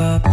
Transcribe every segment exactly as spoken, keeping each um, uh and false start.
up.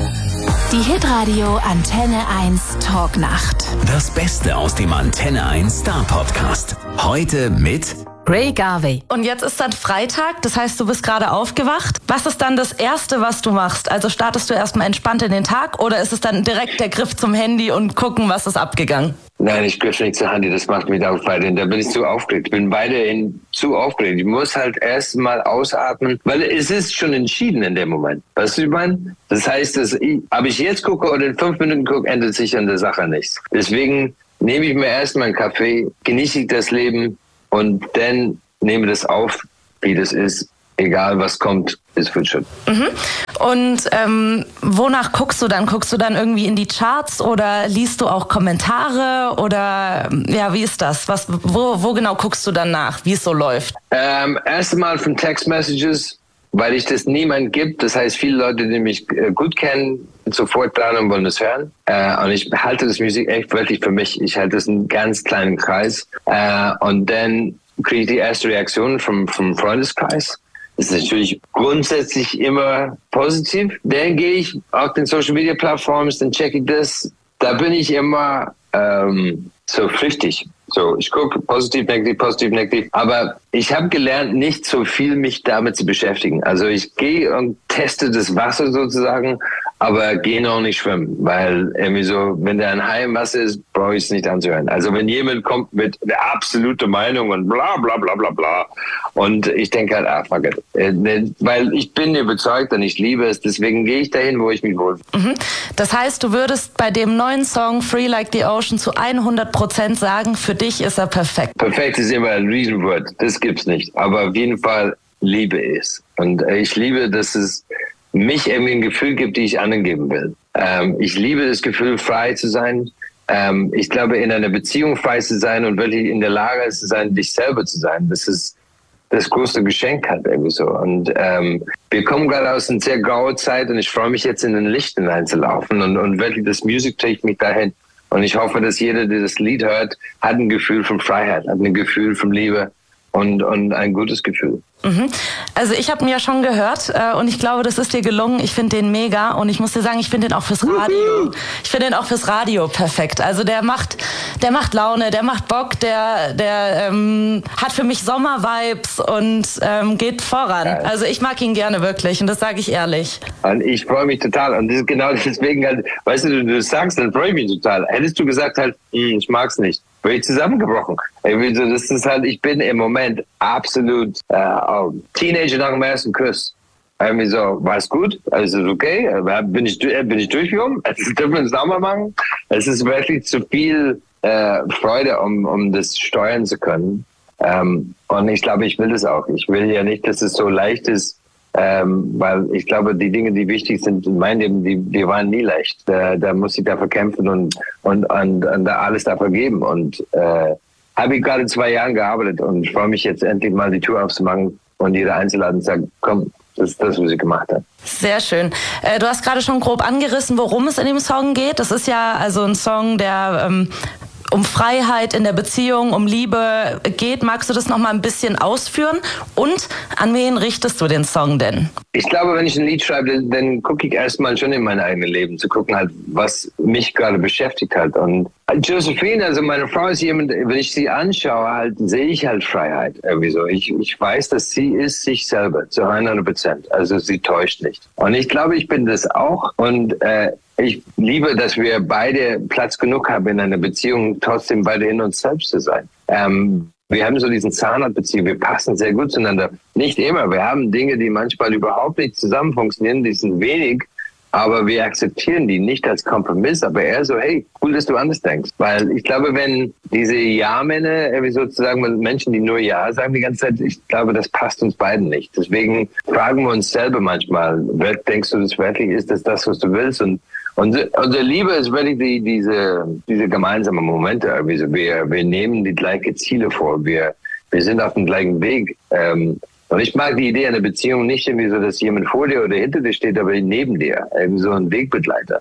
Die Hitradio Antenne eins Talknacht. Das Beste aus dem Antenne eins Star Podcast. Heute mit Ray Garvey. Und jetzt ist dann Freitag, das heißt, du bist gerade aufgewacht. Was ist dann das Erste, was du machst? Also startest du erstmal entspannt in den Tag oder ist es dann direkt der Griff zum Handy und gucken, was ist abgegangen? Nein, ich griff nicht zur Handy, das macht mich auch weiter. Da bin ich zu aufgeregt. Ich bin weiterhin zu aufgeregt. Ich muss halt erst mal ausatmen, weil es ist schon entschieden in dem Moment. Weißt du, ich meine? Das heißt, dass ich, ob ich jetzt gucke oder in fünf Minuten gucke, ändert sich an der Sache nichts. Deswegen nehme ich mir erst mal einen Kaffee, genieße ich das Leben und dann nehme das auf, wie das ist. Egal, was kommt, es wird schon. Mhm. Und ähm, wonach guckst du dann? Guckst du dann irgendwie in die Charts oder liest du auch Kommentare? Oder ja, wie ist das? Was, wo, wo genau guckst du dann nach, wie es so läuft? Ähm, Erstmal von Text-Messages, weil ich das niemand gibt. Das heißt, viele Leute, die mich äh, gut kennen, sofort dran und wollen das hören. Äh, und ich halte das Musik echt wirklich für mich. Ich halte das in einem ganz kleinen Kreis. Äh, und dann kriege ich die erste Reaktion vom, vom Freundeskreis. Das ist natürlich grundsätzlich immer positiv. Dann gehe ich auf den Social Media Plattformen, dann checke ich das. Da bin ich immer ähm, so flüchtig. So, ich gucke positiv, negativ, positiv, negativ. Aber ich habe gelernt, nicht so viel mich damit zu beschäftigen. Also ich gehe und teste das Wasser sozusagen, aber gehe noch nicht schwimmen, weil irgendwie so, wenn da ein Hai im Wasser ist, brauche ich es nicht anzuhören. Also wenn jemand kommt mit der absoluten Meinung und bla bla bla bla bla und ich denke halt, ah, fuck it. Weil ich bin überzeugt und ich liebe es, deswegen gehe ich dahin, wo ich mich wohlfühle. Mhm. Das heißt, du würdest bei dem neuen Song Free Like the Ocean zu hundert Prozent sagen, für dich ist er perfekt. Perfekt ist immer ein Riesenwort, das gibt's nicht. Aber auf jeden Fall liebe es. Und ich liebe, dass es mich irgendwie ein Gefühl gibt, die ich anderen geben will. Ähm, ich liebe das Gefühl, frei zu sein. Ähm, ich glaube, in einer Beziehung frei zu sein und wirklich in der Lage zu sein, dich selber zu sein, das ist das größte Geschenk halt irgendwie so. Und ähm, wir kommen gerade aus einer sehr grauen Zeit und ich freue mich jetzt in den Licht hineinzulaufen und, und wirklich das Musik trägt mich dahin. Und ich hoffe, dass jeder, der das Lied hört, hat ein Gefühl von Freiheit, hat ein Gefühl von Liebe und, und ein gutes Gefühl. Mhm. Also ich habe ihn ja schon gehört äh, und ich glaube, das ist dir gelungen. Ich finde den mega und ich muss dir sagen, ich finde den auch fürs Radio. Ich finde den auch fürs Radio perfekt. Also der macht, der macht Laune, der macht Bock, der, der ähm, hat für mich Sommer-Vibes und ähm, geht voran. Geil. Also ich mag ihn gerne wirklich und das sage ich ehrlich. Und ich freue mich total und das ist genau deswegen halt, weißt du, du, du sagst, dann freue ich mich total. Hättest du gesagt halt, ich mag's nicht, wäre ich zusammengebrochen. Das ist halt, ich bin im Moment absolut äh, Teenager nach dem ersten Kuss. Irgendwie so, war es gut? Also ist okay? Bin ich, bin ich durchgekommen? Also dürfen wir es nochmal machen? Es ist wirklich zu viel äh, Freude, um, um das steuern zu können. Ähm, und ich glaube, ich will das auch. Ich will ja nicht, dass es so leicht ist, ähm, weil ich glaube, die Dinge, die wichtig sind in meinem Leben, die, die waren nie leicht. Da, da muss ich dafür kämpfen und, und, und, und da alles dafür geben. Und äh, habe ich gerade zwei Jahre gearbeitet und ich freue mich jetzt endlich mal die Tür aufzumachen und jeder einzuladen und sagen, komm, das ist das, was ich gemacht habe. Sehr schön. Äh, du hast gerade schon grob angerissen, worum es in dem Song geht. Das ist ja also ein Song, der ähm, um Freiheit in der Beziehung, um Liebe geht. Magst du das noch mal ein bisschen ausführen? Und an wen richtest du den Song denn? Ich glaube, wenn ich ein Lied schreibe, dann gucke ich erstmal schon in mein eigenes Leben, zu gucken halt, was mich gerade beschäftigt hat. Und Josephine, also meine Frau ist jemand, wenn ich sie anschaue, halt, sehe ich halt Freiheit irgendwie so. Ich, ich weiß, dass sie ist sich selber zu hundert Prozent. Also sie täuscht nicht. Und ich glaube, ich bin das auch. Und äh, ich liebe, dass wir beide Platz genug haben in einer Beziehung, trotzdem beide in uns selbst zu sein. Ähm, wir haben so diesen Zahnradbeziehung, wir passen sehr gut zueinander. Nicht immer, wir haben Dinge, die manchmal überhaupt nicht zusammen funktionieren, die sind wenig, aber wir akzeptieren die nicht als Kompromiss, aber eher so, hey, cool, dass du anders denkst. Weil ich glaube, wenn diese Ja-Männer, wie sozusagen Menschen, die nur Ja sagen die ganze Zeit, ich glaube, das passt uns beiden nicht. Deswegen fragen wir uns selber manchmal, denkst du, das wirklich ist das das, was du willst? Und unsere, unsere Liebe ist wirklich die, diese, diese gemeinsamen Momente. Also wir, wir nehmen die gleichen Ziele vor, wir, wir sind auf dem gleichen Weg. Ähm, Und ich mag die Idee einer Beziehung nicht irgendwie so, dass jemand vor dir oder hinter dir steht, aber neben dir. Eben so ein Wegbegleiter.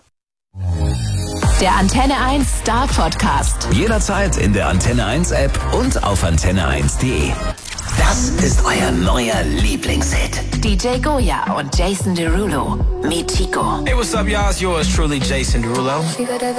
Der Antenne eins Star Podcast. Jederzeit in der Antenne eins App und auf antenne eins punkt de. Das ist euer neuer Lieblingshit. D J Goya und Jason Derulo. Meet Chico. Hey, what's up, y'all? It's yours truly, Jason Derulo.